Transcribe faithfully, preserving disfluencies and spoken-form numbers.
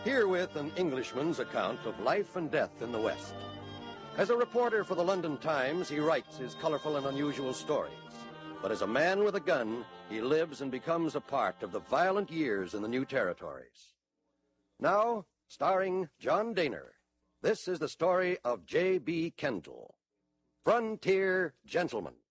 Herewith an Englishman's account of life and death in the West. As a reporter for the London Times, he writes his colorful and unusual stories. But as a man with a gun, he lives and becomes a part of the violent years in the new territories. Now, starring John Dehner, this is the story of J B. Kendall, Frontier Gentleman.